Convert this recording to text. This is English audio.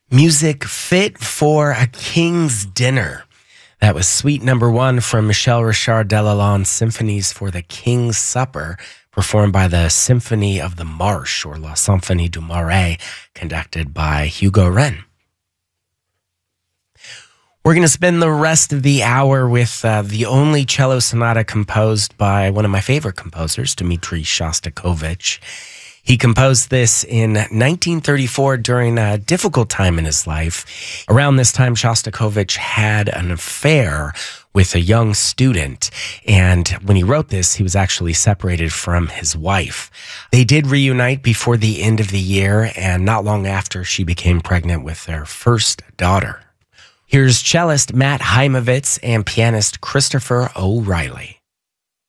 Music fit for a king's dinner. That was Suite Number 1 from Michel Richard Delalande Symphonies for the King's Supper, performed by the Symphony of the Marsh, or La Symphonie du Marais, conducted by Hugo Rennes. We're going to spend the rest of the hour with the only cello sonata composed by one of my favorite composers, Dmitri Shostakovich. He composed this in 1934 during a difficult time in his life. Around this time, Shostakovich had an affair with a young student, and when he wrote this, he was actually separated from his wife. They did reunite before the end of the year, and not long after, she became pregnant with their first daughter. Here's cellist Matt Heimovitz and pianist Christopher O'Reilly.